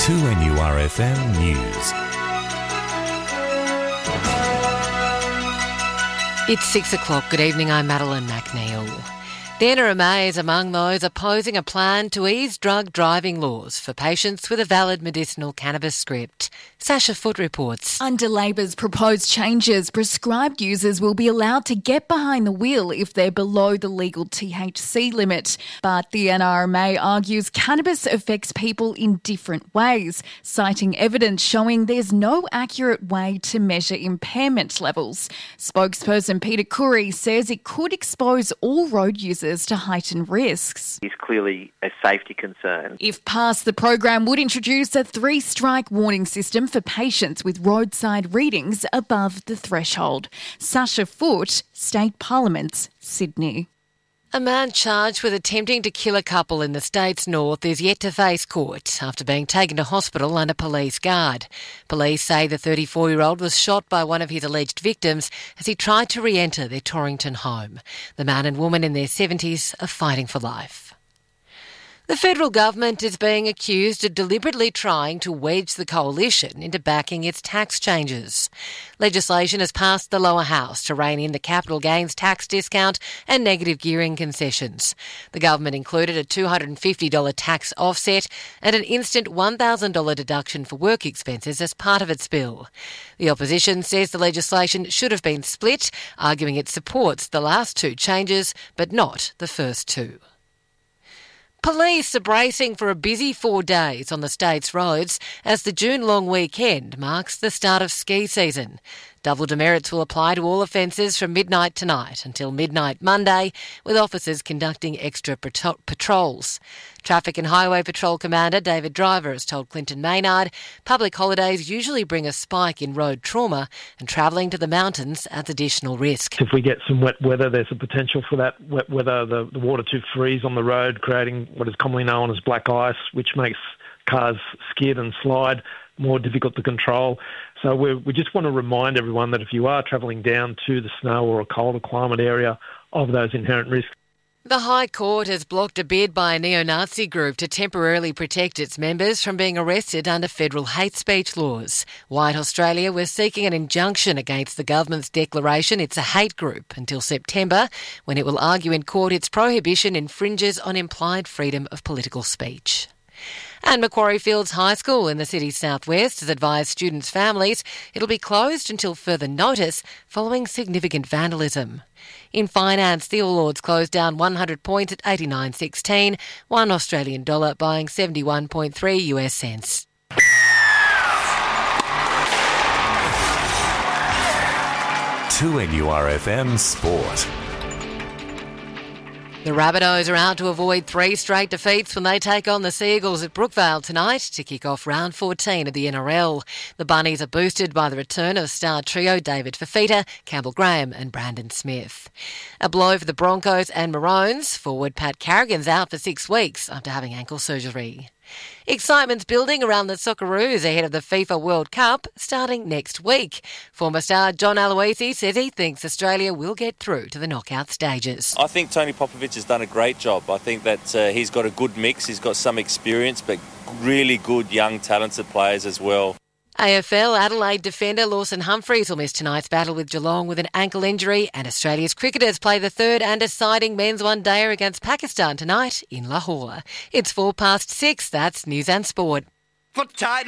2NURFM News. It's 6 o'clock. Good evening, I'm Madeline McNeil. Fiona May is among those opposing a plan to ease drug driving laws for patients with a valid medicinal cannabis script. Sasha Foote reports. Under Labor's proposed changes, prescribed users will be allowed to get behind the wheel if they're below the legal THC limit. But the NRMA argues cannabis affects people in different ways, citing evidence showing there's no accurate way to measure impairment levels. Spokesperson Peter Curry says it could expose all road users to heightened risks. Is clearly a safety concern. If passed, the program would introduce a 3-strike warning system for patients with roadside readings above the threshold. Sasha Foote, State Parliament, Sydney. A man charged with attempting to kill a couple in the state's north is yet to face court after being taken to hospital under police guard. Police say the 34-year-old was shot by one of his alleged victims as he tried to re-enter their Torrington home. The man and woman in their 70s are fighting for life. The federal government is being accused of deliberately trying to wedge the coalition into backing its tax changes. Legislation has passed the lower house to rein in the capital gains tax discount and negative gearing concessions. The government included a $250 tax offset and an instant $1,000 deduction for work expenses as part of its bill. The opposition says the legislation should have been split, arguing it supports the last two changes but not the first two. Police are bracing for a busy 4 days on the state's roads as the June long weekend marks the start of ski season. Double demerits will apply to all offences from midnight tonight until midnight Monday, with officers conducting extra patrols. Traffic and Highway Patrol Commander David Driver has told Clinton Maynard public holidays usually bring a spike in road trauma and travelling to the mountains adds additional risk. If we get some wet weather, there's a potential for that wet weather, the water to freeze on the road, creating what is commonly known as black ice, which makes cars skid and slide more difficult to control. So we just want to remind everyone that if you are travelling down to the snow or a colder climate area, of those inherent risks. The High Court has blocked a bid by a neo-Nazi group to temporarily protect its members from being arrested under federal hate speech laws. White Australia was seeking an injunction against the government's declaration it's a hate group until September, when it will argue in court its prohibition infringes on implied freedom of political speech. And Macquarie Fields High School in the city's southwest has advised students' families it'll be closed until further notice following significant vandalism. In finance, the All Ords closed down 100 points at 89.16, $1 Australian dollar buying 71.3 US cents. To NURFM Sport. The Rabbitohs are out to avoid 3 straight defeats when they take on the Seagulls at Brookvale tonight to kick off round 14 of the NRL. The Bunnies are boosted by the return of star trio David Fifita, Campbell Graham and Brandon Smith. A blow for the Broncos and Maroons. Forward Pat Carrigan's out for 6 weeks after having ankle surgery. Excitement's building around the Socceroos ahead of the FIFA World Cup starting next week. Former star John Aloisi says he thinks Australia will get through to the knockout stages. I think Tony Popovic has done a great job. I think that he's got a good mix. He's got some experience, but really good young talented players as well. AFL Adelaide defender Lawson Humphries will miss tonight's battle with Geelong with an ankle injury, and Australia's cricketers play the third and deciding men's one-dayer against Pakistan tonight in Lahore. It's 6:04. That's News and Sport.